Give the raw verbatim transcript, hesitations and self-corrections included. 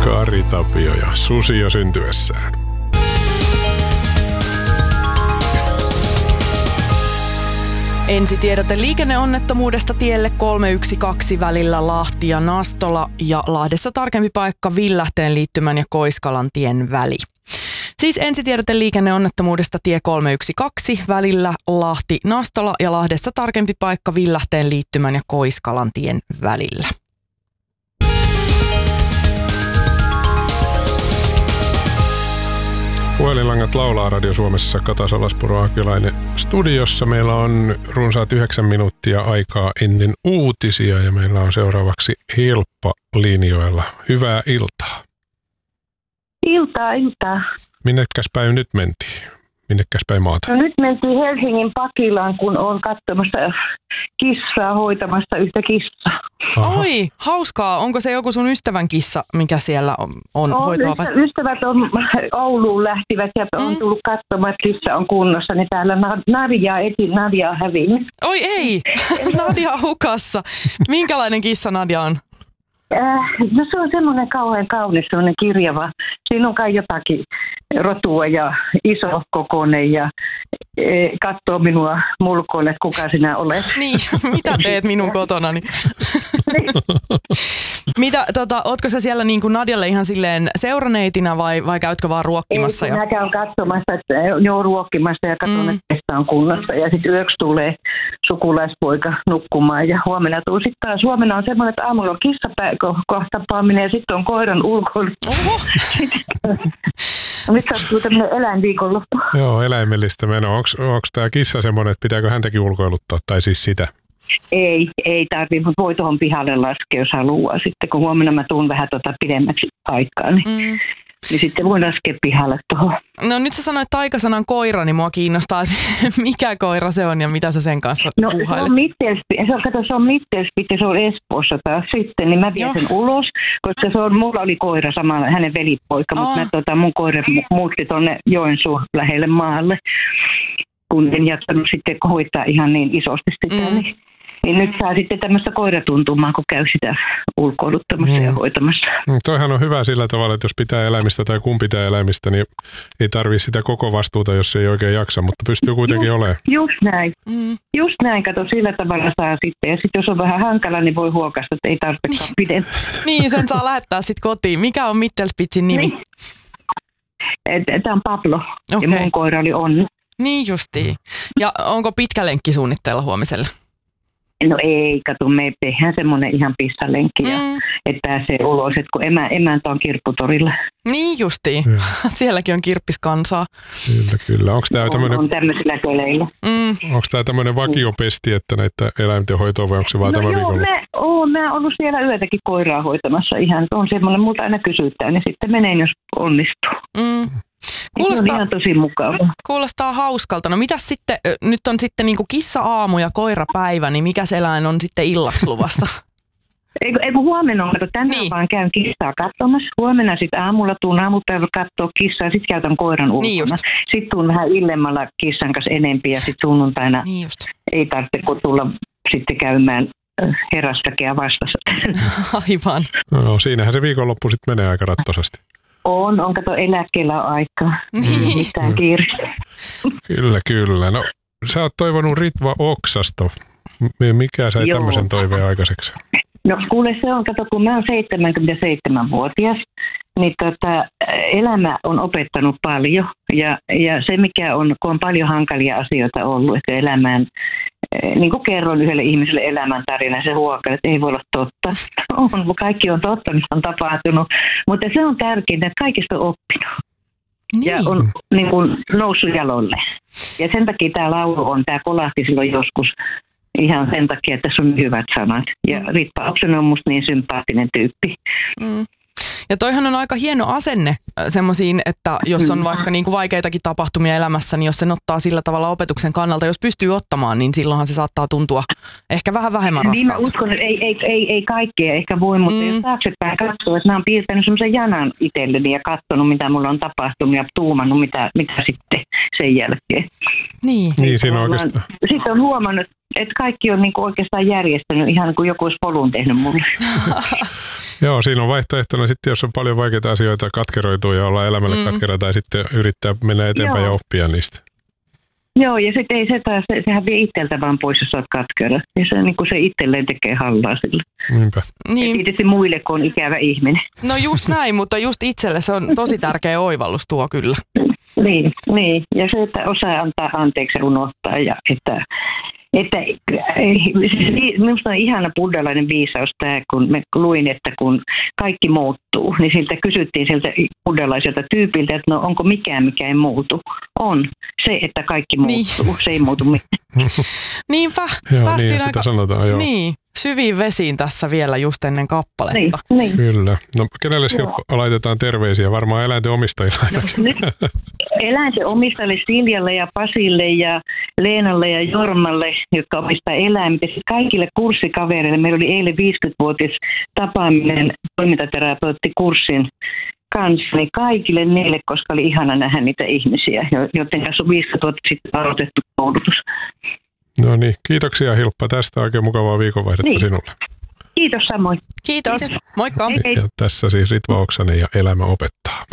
Kari Tapio ja susi jo syntyessään. Ensitiedote liikenneonnettomuudesta tielle kolme yksi kaksi välillä Lahti ja Nastola ja Lahdessa tarkempi paikka Villähteen liittymän ja Koiskalan tien väli. Siis ensitiedote liikenneonnettomuudesta tie kolme yksi kaksi välillä Lahti Nastola ja Lahdessa tarkempi paikka Villähteen liittymän ja Koiskalan tien välillä. Puhelinlangat laulaa Radio Suomessa. Kata Salaspuro-Akilainen studiossa. Meillä on runsaat yhdeksän minuuttia aikaa ennen uutisia ja meillä on seuraavaksi Hilppa linjoilla. Hyvää iltaa. Iltaa, iltaa. Minnekäs päin nyt mentiin? Minnekäs päin maata? No nyt mentiin Helsingin Pakilaan, kun olen katsomassa kissaa, hoitamassa yhtä kissaa. Aha. Oi, hauskaa. Onko se joku sun ystävän kissa, mikä siellä on, on on hoitoa? ystä, ystävät on Ouluun lähtivät ja on tullut katsomaan, että kissa on kunnossa. Niin täällä Nadia eti, Nadia on hävinnyt. Oi ei, Nadia on hukassa. Minkälainen kissa Nadia on? Äh, no se on semmoinen kauhean kaunis, semmoinen kirjava. Siinä on kai jotakin rotua ja iso kokoinen ja e, katsoo minua mulkoille, että kuka sinä olet. Niin, mitä teet minun kotonani? Mitä, tota, ootko sä siellä niin kuin Nadialle ihan silleen seuraneitinä vai, vai käytkö vaan ruokkimassa? Ei, kun ja... mä käyn katsomassa, että joo, ruokkimassa ja katson, mm. että testa on kunnossa. Ja sitten yöksi tulee sukulaispoika nukkumaan ja huomenna tuu sitten taas. Huomenna on semmoinen, että aamulla on kissakohtapaaminen ja sitten on koiran ulkoilu. Oho! Nyt sattuu tämmöinen eläinviikonloppu. Joo, eläimellistä menoa. Onko tämä kissa semmoinen, että pitääkö häntäkin ulkoiluttaa, tai siis sitä? Ei, ei tarvitse, mutta voi tuohon pihalle laskea, jos haluaa. Sitten kun huomenna mä tuun vähän tota pidemmäksi aikaa, niin, mm. niin sitten voi laskea pihalle tuohon. No nyt sä sanoit taikasanan koira, niin mua kiinnostaa, että mikä koira se on ja mitä sä sen kanssa no, puuhailet. No se on Mittelspit, se on, kato, se on Mittelspit ja se on Espoossa taas sitten, niin mä vien sen ulos, koska se on, mulla oli koira samalla, hänen velipoika, mutta mä, tota, mun koira muutti tuonne Joensuun lähelle maalle, kun en jaksanut sitten hoitaa ihan niin isosti sitä, mm. niin Niin nyt saa sitten tämmöistä koiratuntumaa, kun käy sitä ulkoiluttamassa mm. ja hoitamassa. Toihan on hyvä sillä tavalla, että jos pitää eläimistä tai kun pitää eläimistä, niin ei tarvitse sitä koko vastuuta, jos ei oikein jaksa, mutta pystyy kuitenkin just, olemaan. Just näin. Mm. Just näin, kato, sillä tavalla saa sitten. Ja sitten jos on vähän hankala, niin voi huokasta, että ei tarvitsekaan pidempään. Niin, sen saa lähettää sitten kotiin. Mikä on Mittelspitzin nimi? Niin. Tämä on Pablo okay. Ja mun koira oli Onni. Niin justiin. Ja onko pitkä lenkki suunnitteilla huomiselle? No ei, kato, me tehdään semmoinen ihan pissalenkki, mm. että pääsee ulos, että kun emä, emäntä on kirpputorilla. Niin justiin, mm. sielläkin on kirppiskansaa. Kyllä, kyllä. Onko tämä tämmöinen... On tämmöisillä köleillä. Mm. Onko tämä tämmöinen vakiopesti, että näitä eläinten hoitoa vai onko se vaan no tämä joo, viikolla? Mä, oo, mä oon ollut siellä yötäkin koiraa hoitamassa ihan. On semmoinen, multa aina kysytään, niin sitten menee, jos onnistuu. Mm. Kuulostaa, se on ihan tosi mukava. Kuulostaa hauskalta. No mitäs sitten, nyt on sitten niinku kissa-aamu ja koirapäivä, niin mikä eläin on sitten illaksi luvassa? Eikö, eikö huomenna on, tänään niin. vaan käyn kissaa katsomassa. Huomenna sitten aamulla tuun aamupäivä katsoa kissaa ja sitten käytän koiran ulkona. Niin sitten tuun vähän illemmalla kissan kanssa enempi ja sitten sunnuntaina niin ei tarvitse kun tulla sitten käymään herrasväkeä vastassa. Aivan. No siinähän se viikonloppu sitten menee aika rattosasti. On, on kato eläkkeellä on aikaa. Niin. Mitään kiirettä. Kyllä, kyllä. No, sä oot toivonut Ritva Oksasto. Mikä sai Joo. tämmöisen toiveen aikaiseksi? No kuule, se on, kato, kun mä oon seitsemänkymmentäseitsemänvuotias, niin tota, elämä on opettanut paljon. Ja, ja se, mikä on, kun on paljon hankalia asioita ollut, että elämään, niin kuin kerron yhdelle ihmiselle elämäntarina, se huokaa, että ei voi olla totta. On, kaikki on totta, mitä on tapahtunut. Mutta se on tärkeintä, että kaikista on oppinut. Niin. Ja on niin kuin, noussut jalolle. Ja sen takia tämä laulu on, tämä kolahti silloin joskus ihan sen takia, että tässä on hyvät sanat. Ja mm. Ritva Oksanen on musta niin sympaattinen tyyppi. Mm. Ja toihan on aika hieno asenne semmoisiin, että jos on vaikka niin kuin vaikeitakin tapahtumia elämässä, niin jos sen ottaa sillä tavalla opetuksen kannalta, jos pystyy ottamaan, niin silloinhan se saattaa tuntua ehkä vähän vähemmän raskalta. Niin mä uskon, että ei, ei, ei, ei kaikkea ehkä voi, mutta mm. jos taaksepäin katsoo, että mä oon piirtänyt semmoisen janan itselleni ja katsonut, mitä mulla on tapahtunut ja tuumannut, mitä, mitä sitten sen jälkeen. Niin. Niin siinä oikeastaan. Sitten on huomannut, että kaikki on niinku oikeastaan järjestänyt ihan niin kuin joku olisi polun tehnyt mulle. Joo, siinä on vaihtoehtona sitten, jos on paljon vaikeita asioita katkeroituu ja ollaan elämälle mm. katkera tai sitten yrittää mennä eteenpäin Joo. ja oppia niistä. Joo, ja sitten ei se taas, se, sehän vie itseltä vaan pois, jos olet katkera. Ja se, niin kuin se itselleen tekee hallaa sille. Niinpä. Niin. Ja tietysti muille, kun on ikävä ihminen. No just näin, mutta just itselle se on tosi tärkeä oivallus tuo kyllä. Niin, niin, ja se, että osaa antaa anteeksi ja unohtaa, ja että, että minusta on ihana buddhalainen viisaus tämä, kun me luin, että kun kaikki muuttuu, niin siltä kysyttiin siltä buddhalaiselta tyypiltä, että no onko mikään, mikä ei muutu. On se, että kaikki muuttuu, niin. Se ei muutu mitään. Niinpä, joo, päästiin niin, aika sanotaan, joo. Niin, syviin vesiin tässä vielä just ennen kappaletta. Niin, niin. Kyllä. No kenelle laitetaan terveisiä? Varmaan eläinten omistajille ainakin. Eläinten omistajille Siljalle ja Pasille ja Leenalle ja Jormalle, jotka omistaa eläimiä. Sitten kaikille kurssikavereille. Meillä oli eilen viisikymmenvuotis tapaaminen toimintaterapeuttikurssin kanssa, niin kaikille niille, koska oli ihana nähdä niitä ihmisiä, joten kanssa on viisikymmentä vuotta sitten aloitettu koulutus. No niin, kiitoksia Hilppa tästä. Oikein mukavaa viikonvaihdetta niin. Sinulle. Kiitos samoin. Kiitos. Kiitos. Moikka. Ja tässä siis Ritva Oksanen ja Elämä opettaa.